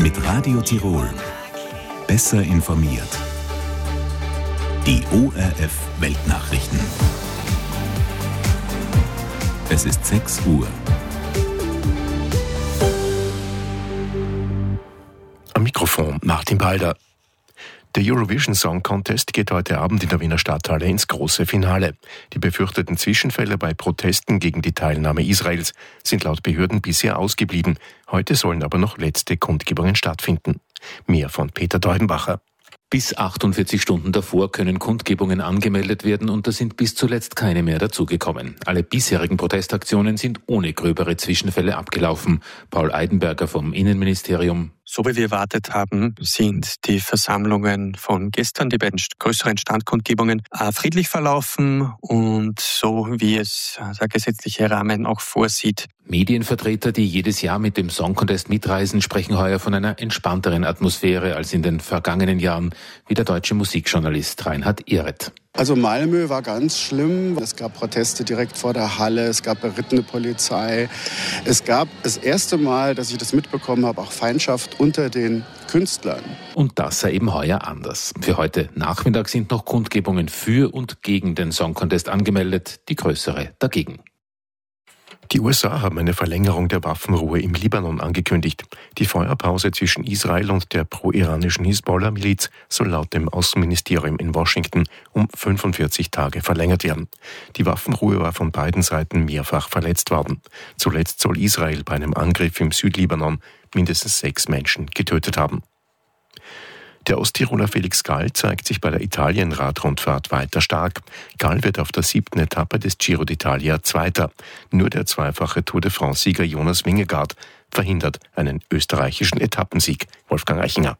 mit Radio Tirol. Besser informiert. Die ORF Weltnachrichten. Es ist 6 Uhr. Am Mikrofon Martin Balder. Der Eurovision Song Contest geht heute Abend in der Wiener Stadthalle ins große Finale. Die befürchteten Zwischenfälle bei Protesten gegen die Teilnahme Israels sind laut Behörden bisher ausgeblieben. Heute sollen aber noch letzte Kundgebungen stattfinden. Mehr von Peter Deudenbacher. Bis 48 Stunden davor können Kundgebungen angemeldet werden und da sind bis zuletzt keine mehr dazugekommen. Alle bisherigen Protestaktionen sind ohne gröbere Zwischenfälle abgelaufen. Paul Eidenberger vom Innenministerium. So wie wir erwartet haben, sind die Versammlungen von gestern, die beiden größeren Standkundgebungen, friedlich verlaufen und so wie es der gesetzliche Rahmen auch vorsieht. Medienvertreter, die jedes Jahr mit dem Song Contest mitreisen, sprechen heuer von einer entspannteren Atmosphäre als in den vergangenen Jahren, wie der deutsche Musikjournalist Reinhard Ehret. Also Malmö war ganz schlimm. Es gab Proteste direkt vor der Halle, es gab berittene Polizei. Es gab das erste Mal, dass ich das mitbekommen habe, auch Feindschaft unter den Künstlern. Und das sei eben heuer anders. Für heute Nachmittag sind noch Kundgebungen für und gegen den Song Contest angemeldet, die größere dagegen. Die USA haben eine Verlängerung der Waffenruhe im Libanon angekündigt. Die Feuerpause zwischen Israel und der pro-iranischen Hisbollah-Miliz soll laut dem Außenministerium in Washington um 45 Tage verlängert werden. Die Waffenruhe war von beiden Seiten mehrfach verletzt worden. Zuletzt soll Israel bei einem Angriff im Südlibanon mindestens 6 Menschen getötet haben. Der Osttiroler Felix Gall zeigt sich bei der Italien-Radrundfahrt weiter stark. Gall wird auf der 7. Etappe des Giro d'Italia Zweiter. Nur der zweifache Tour de France-Sieger Jonas Vingegaard verhindert einen österreichischen Etappensieg. Wolfgang Eichinger.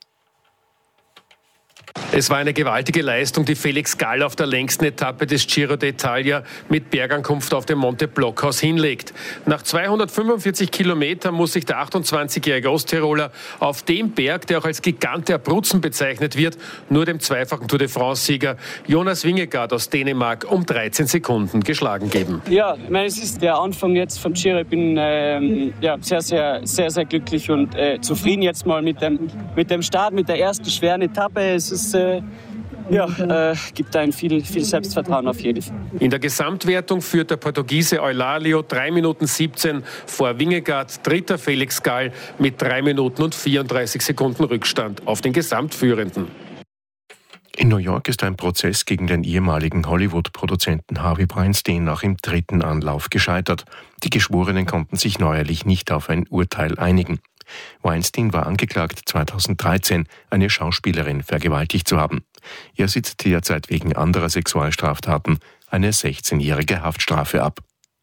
Es war eine gewaltige Leistung, die Felix Gall auf der längsten Etappe des Giro d'Italia mit Bergankunft auf dem Monte Blockhaus hinlegt. Nach 245 Kilometern muss sich der 28-jährige Osttiroler auf dem Berg, der auch als Gigant der Abruzzen bezeichnet wird, nur dem zweifachen Tour de France-Sieger Jonas Vingegaard aus Dänemark um 13 Sekunden geschlagen geben. Ja, ich meine, es ist der Anfang jetzt vom Giro. Ich bin sehr glücklich und zufrieden jetzt mal mit dem Start, mit der ersten schweren Etappe. Es ist gibt ein viel Selbstvertrauen auf jeden Fall. In der Gesamtwertung führt der Portugiese Eulalio 3 Minuten 17 vor Vingegaard, dritter Felix Gall mit 3 Minuten und 34 Sekunden Rückstand auf den Gesamtführenden. In New York ist ein Prozess gegen den ehemaligen Hollywood-Produzenten Harvey Weinstein nach im 3. Anlauf gescheitert. Die Geschworenen konnten sich neuerlich nicht auf ein Urteil einigen. Weinstein war angeklagt, 2013 eine Schauspielerin vergewaltigt zu haben. Er sitzt derzeit wegen anderer Sexualstraftaten eine 16-jährige Haftstrafe ab.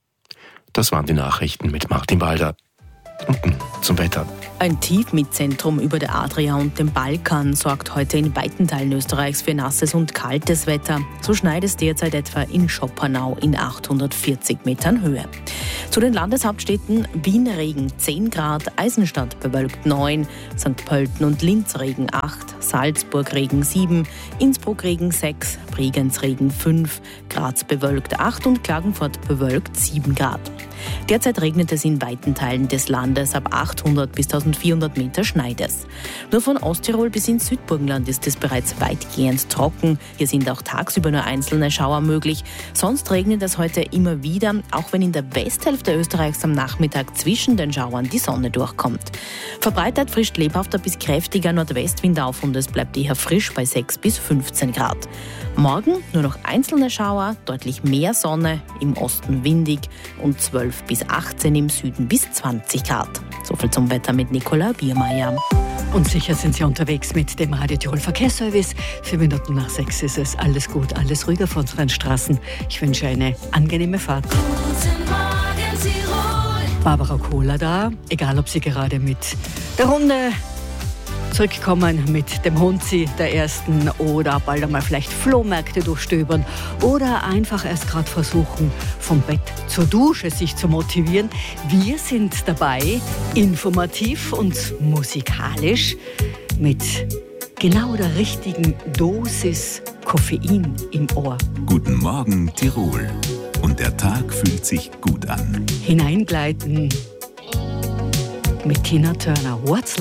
Das waren die Nachrichten mit Martin Balder. Und zum Wetter. Ein Tiefmitzentrum über der Adria und dem Balkan sorgt heute in weiten Teilen Österreichs für nasses und kaltes Wetter. So schneit es derzeit etwa in Schoppernau in 840 Metern Höhe. Zu den Landeshauptstädten: Wien Regen 10 Grad, Eisenstadt bewölkt 9, St. Pölten und Linz Regen 8, Salzburg Regen 7, Innsbruck Regen 6, Bregenz Regen 5, Graz bewölkt 8 und Klagenfurt bewölkt 7 Grad. Derzeit regnet es in weiten Teilen des Landes, ab 800 bis 1400 Meter schneit es. Nur von Osttirol bis ins Südburgenland ist es bereits weitgehend trocken. Hier sind auch tagsüber nur einzelne Schauer möglich. Sonst regnet es heute immer wieder, auch wenn in der Westhälfte Österreichs am Nachmittag zwischen den Schauern die Sonne durchkommt. Verbreitet frischt lebhafter bis kräftiger Nordwestwind auf und es bleibt eher frisch bei 6 bis 15 Grad. Morgen nur noch einzelne Schauer, deutlich mehr Sonne, im Osten windig und 12 bis 18 im Süden bis 20 Grad. Soviel zum Wetter mit Nicola Biermeier. Und sicher sind Sie unterwegs mit dem Radio Tirol Verkehrsservice. 4 Minuten nach 6 ist es. Alles gut, alles ruhig auf unseren Straßen. Ich wünsche eine angenehme Fahrt. Guten Morgen, Tirol. Barbara Kohler da. Egal, ob Sie gerade mit der Runde zurückkommen, mit dem Hunzi der Ersten oder bald einmal vielleicht Flohmärkte durchstöbern oder einfach erst gerade versuchen, vom Bett zur Dusche sich zu motivieren. Wir sind dabei, informativ und musikalisch mit genau der richtigen Dosis Koffein im Ohr. Guten Morgen, Tirol. Und der Tag fühlt sich gut an. Hineingleiten mit Tina Turner. What's